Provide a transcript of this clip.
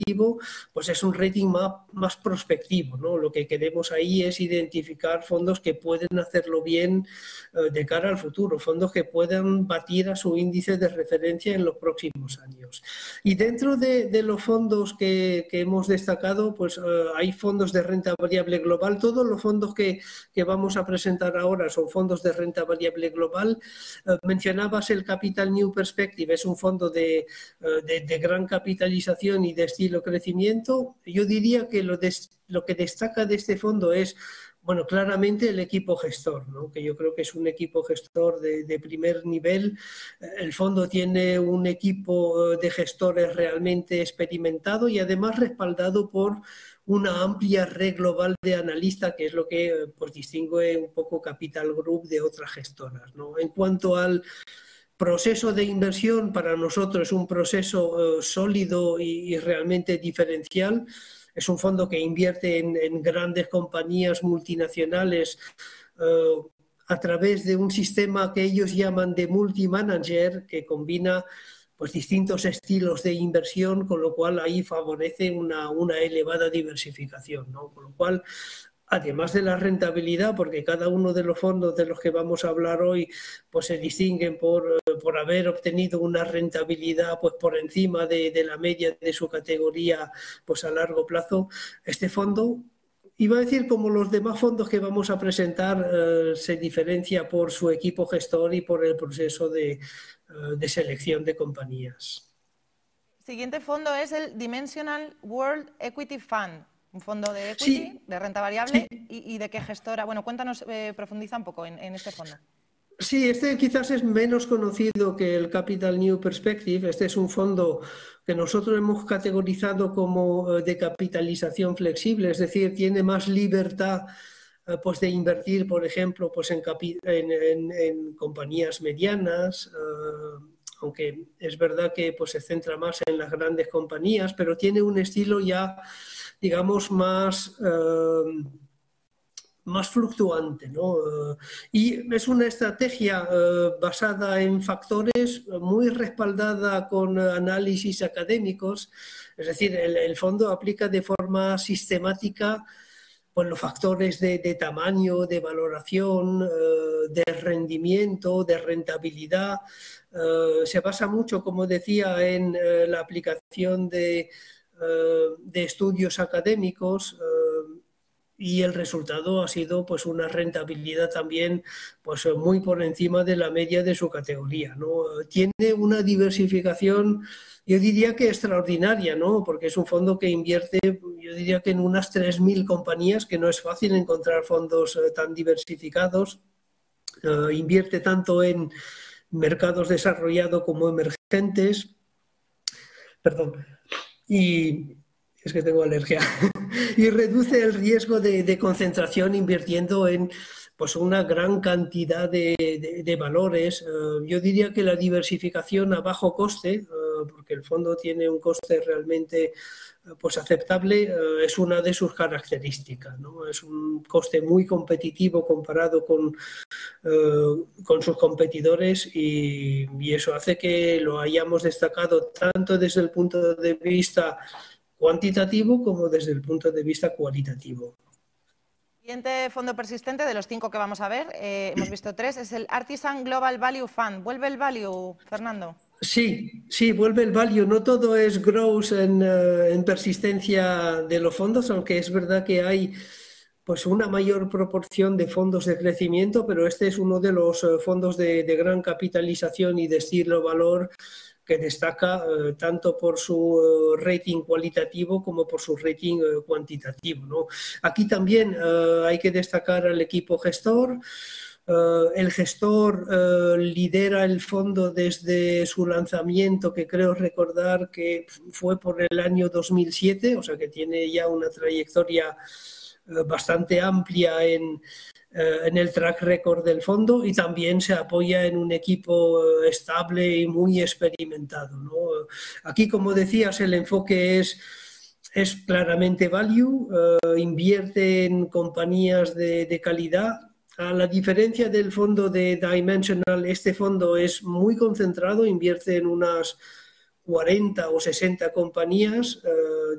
cualitativo, pues es un rating más prospectivo, ¿no? Lo que queremos ahí es identificar fondos que pueden hacerlo bien de cara al futuro, fondos que puedan batir a su índice de referencia en los próximos años. Y dentro de los fondos que hemos destacado, pues hay fondos de renta variable global. Todos los fondos que vamos a presentar ahora son fondos de renta variable global. Mencionabas el Capital New Perspective, es un fondo de gran capitalización y de estilo crecimiento. Yo diría que lo que destaca de este fondo es, bueno, claramente el equipo gestor, ¿no? Que yo creo que es un equipo gestor de primer nivel. El fondo tiene un equipo de gestores realmente experimentado y además respaldado por una amplia red global de analistas, que es lo que pues, distingue un poco Capital Group de otras gestoras, ¿no? En cuanto al proceso de inversión, para nosotros es un proceso sólido y realmente diferencial. Es un fondo que invierte en grandes compañías multinacionales a través de un sistema que ellos llaman de multimanager, que combina pues, distintos estilos de inversión, con lo cual ahí favorece una elevada diversificación, ¿no? Con lo cual, además de la rentabilidad, porque cada uno de los fondos de los que vamos a hablar hoy pues se distinguen por haber obtenido una rentabilidad pues por encima de la media de su categoría pues a largo plazo, este fondo, iba a decir como los demás fondos que vamos a presentar, se diferencia por su equipo gestor y por el proceso de selección de compañías. Siguiente fondo es el Dimensional World Equity Fund. Un fondo de equity, sí, de renta variable, sí. y de qué gestora. Bueno, cuéntanos, profundiza un poco en este fondo. Sí, este quizás es menos conocido que el Capital New Perspective. Este es un fondo que nosotros hemos categorizado como de capitalización flexible, es decir, tiene más libertad pues de invertir, por ejemplo, pues en compañías medianas, aunque es verdad que pues, se centra más en las grandes compañías, pero tiene un estilo ya, digamos, más fluctuante, ¿no? Y es una estrategia basada en factores, muy respaldada con análisis académicos, es decir, el fondo aplica de forma sistemática pues, los factores de tamaño, de valoración, de rendimiento, de rentabilidad. Se basa mucho, como decía, en la aplicación de estudios académicos, y el resultado ha sido pues una rentabilidad también pues muy por encima de la media de su categoría, ¿no? Tiene una diversificación, yo diría que extraordinaria, ¿no? Porque es un fondo que invierte, yo diría que en unas 3.000 compañías, que no es fácil encontrar fondos tan diversificados. Invierte tanto en mercados desarrollados como emergentes. Perdón. Y es que tengo alergia. Y reduce el riesgo de concentración invirtiendo en pues, una gran cantidad de valores. Yo diría que la diversificación a bajo coste, porque el fondo tiene un coste realmente pues, aceptable, es una de sus características, ¿no? Es un coste muy competitivo comparado con sus competidores y eso hace que lo hayamos destacado tanto desde el punto de vista cuantitativo como desde el punto de vista cualitativo. Siguiente fondo persistente de los 5 que vamos a ver, hemos visto 3, es el Artisan Global Value Fund. ¿Vuelve el value, Fernando? Sí, vuelve el value. No todo es growth en persistencia de los fondos, aunque es verdad que hay pues una mayor proporción de fondos de crecimiento, pero este es uno de los fondos de gran capitalización y de estilo valor que destaca tanto por su rating cualitativo como por su rating cuantitativo, ¿no? Aquí también hay que destacar al equipo gestor. El gestor lidera el fondo desde su lanzamiento, que creo recordar que fue por el año 2007, o sea que tiene ya una trayectoria bastante amplia en el track record del fondo, y también se apoya en un equipo estable y muy experimentado, ¿no? Aquí, como decías, el enfoque es claramente value, invierte en compañías de calidad. A la diferencia del fondo de Dimensional, este fondo es muy concentrado, invierte en unas 40 o 60 compañías